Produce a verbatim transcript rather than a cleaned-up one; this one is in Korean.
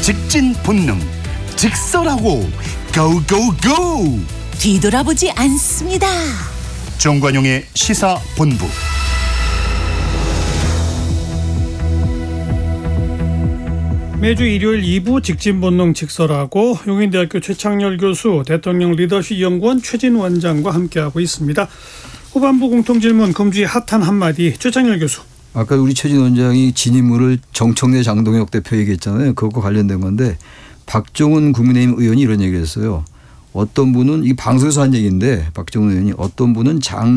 직진 본능, 직설하고 고고고. 뒤돌아보지 않습니다. 정관용의 시사본부. 매주 일요일 이 부 직진본능 직설하고 용인대학교 최창렬 교수, 대통령 리더십 연구원 최진 원장과 함께하고 있습니다. 후반부 공통질문 금주의 핫한 한마디, 최창렬 교수. 아까 우리 최진 원장이 진인물을 정청래 장동혁 대표 얘기했잖아요. 그것과 관련된 건데 박종훈 국민의힘 의원이 이런 얘기를 했어요. 어떤 분은 이 방송에서 한 얘기인데 박종훈 의원이 어떤 분은 장